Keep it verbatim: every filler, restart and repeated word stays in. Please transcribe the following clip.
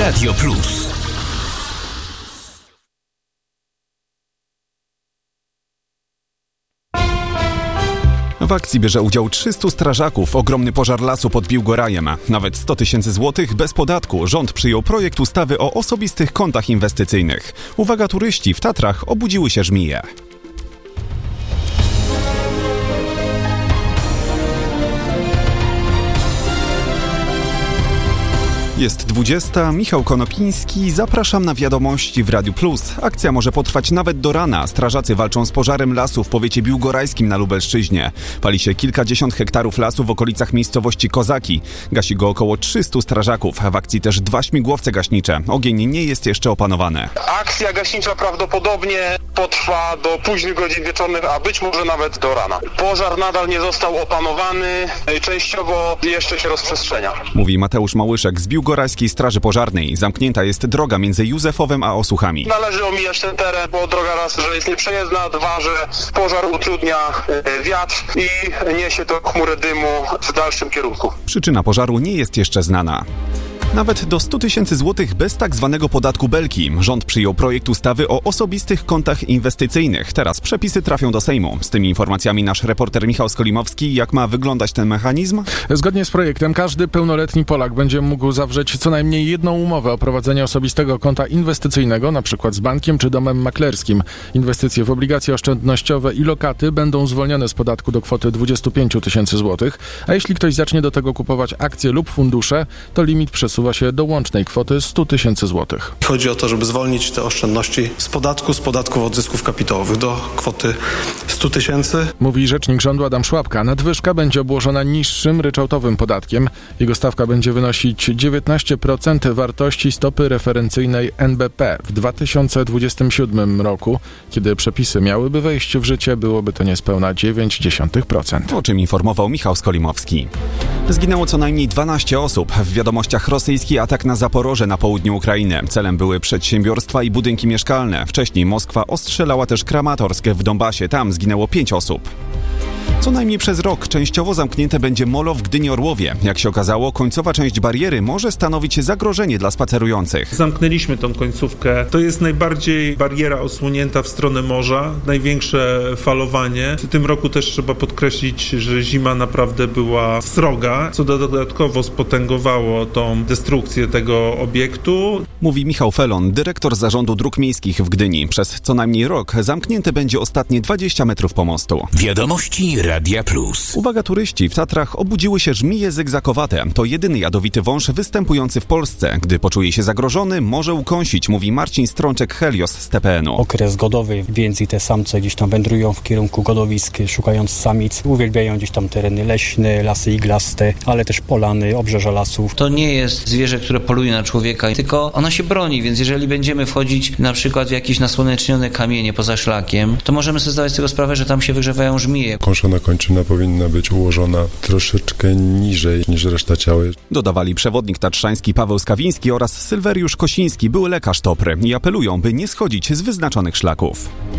Radio Plus. W akcji bierze udział trzystu strażaków. Ogromny pożar lasu pod Biłgorajem. Nawet sto tysięcy złotych bez podatku. Rząd przyjął projekt ustawy o osobistych kontach inwestycyjnych. Uwaga, turyści, w Tatrach obudziły się żmije. Jest dwudziesta, Michał Konopiński, zapraszam na wiadomości w Radiu Plus. Akcja może potrwać nawet do rana. Strażacy walczą z pożarem lasu w powiecie biłgorajskim na Lubelszczyźnie. Pali się kilkadziesiąt hektarów lasu w okolicach miejscowości Kozaki. Gasi go około trzystu strażaków. W akcji też dwa śmigłowce gaśnicze. Ogień nie jest jeszcze opanowany. Akcja gaśnicza prawdopodobnie potrwa do późnych godzin wieczornych, a być może nawet do rana. Pożar nadal nie został opanowany, częściowo jeszcze się rozprzestrzenia. Mówi Mateusz Małyszek z Biłgorajskiej Straży Pożarnej. Zamknięta jest droga między Józefowem a Osuchami. Należy omijać ten teren, bo droga raz, że jest nieprzejezdna, dwa, że pożar utrudnia wiatr i niesie to chmurę dymu w dalszym kierunku. Przyczyna pożaru nie jest jeszcze znana. Nawet do stu tysięcy złotych bez tak zwanego podatku belki. Rząd przyjął projekt ustawy o osobistych kontach inwestycyjnych. Teraz przepisy trafią do Sejmu. Z tymi informacjami nasz reporter Michał Skolimowski. Jak ma wyglądać ten mechanizm? Zgodnie z projektem każdy pełnoletni Polak będzie mógł zawrzeć co najmniej jedną umowę o prowadzenie osobistego konta inwestycyjnego, na przykład z bankiem czy domem maklerskim. Inwestycje w obligacje oszczędnościowe i lokaty będą zwolnione z podatku do kwoty dwudziestu pięciu tysięcy złotych, a jeśli ktoś zacznie do tego kupować akcje lub fundusze, to limit przesuwa się do łącznej kwoty stu tysięcy złotych. Chodzi o to, żeby zwolnić te oszczędności z podatku, z podatków od zysków kapitałowych do kwoty stu tysięcy. Mówi rzecznik rządu Adam Szłapka. Nadwyżka będzie obłożona niższym ryczałtowym podatkiem. Jego stawka będzie wynosić dziewiętnaście procent wartości stopy referencyjnej N B P. W dwa tysiące dwudziestym siódmym roku, kiedy przepisy miałyby wejść w życie, byłoby to niespełna dziewięć dziesiątych procent. O czym informował Michał Skolimowski. Zginęło co najmniej dwanaście osób. W wiadomościach rosyjski atak na Zaporoże na południu Ukrainy. Celem były przedsiębiorstwa i budynki mieszkalne. Wcześniej Moskwa ostrzelała też Kramatorsk w Donbasie. Tam zginęło pięć osób. Co najmniej przez rok częściowo zamknięte będzie molo w Gdyni-Orłowie. Jak się okazało, końcowa część bariery może stanowić zagrożenie dla spacerujących. Zamknęliśmy tą końcówkę. To jest najbardziej bariera osłonięta w stronę morza, największe falowanie. W tym roku też trzeba podkreślić, że zima naprawdę była sroga, co dodatkowo spotęgowało tą destrukcję tego obiektu. Mówi Michał Felon, dyrektor Zarządu Dróg Miejskich w Gdyni. Przez co najmniej rok zamknięte będzie ostatnie dwadzieścia metrów pomostu. Wiadomości Radia Plus. Uwaga, turyści, w Tatrach obudziły się żmije zygzakowate. To jedyny jadowity wąż występujący w Polsce. Gdy poczuje się zagrożony, może ukąsić, mówi Marcin Strączek-Helios z T P N-u. Okres godowy, więc i te samce gdzieś tam wędrują w kierunku godowisk, szukając samic. Uwielbiają gdzieś tam tereny leśne, lasy iglaste, ale też polany, obrzeża lasów. To nie jest zwierzę, które poluje na człowieka, tylko ono się broni, więc jeżeli będziemy wchodzić na przykład w jakieś nasłonecznione kamienie poza szlakiem, to możemy sobie zdawać z tego sprawę, że tam się wygrzewają żmije. Koszona kończyna powinna być ułożona troszeczkę niżej niż reszta ciała. Dodawali przewodnik tatrzański Paweł Skawiński oraz Sylweriusz Kosiński, były lekarz Topry, i apelują, by nie schodzić z wyznaczonych szlaków.